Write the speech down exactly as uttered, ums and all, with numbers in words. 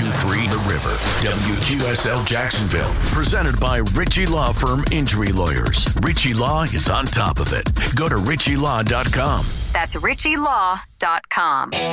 two three The River. W Q S L Jacksonville. Presented by Ritchie Law Firm Injury Lawyers. Ritchie Law is on top of it. Go to ritchie law dot com. That's ritchie law dot com.